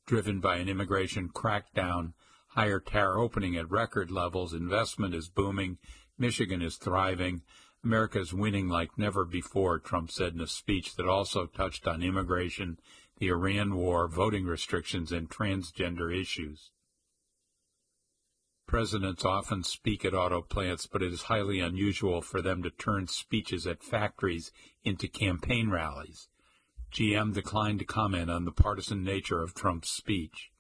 driven by an immigration crackdown, higher tariff opening at record levels, investment is booming, Michigan is thriving, America is winning like never before, Trump said in a speech that also touched on immigration, the Iran war, voting restrictions, and transgender issues. Presidents often speak at auto plants, but it is highly unusual for them to turn speeches at factories into campaign rallies. GM declined to comment on the partisan nature of Trump's speech.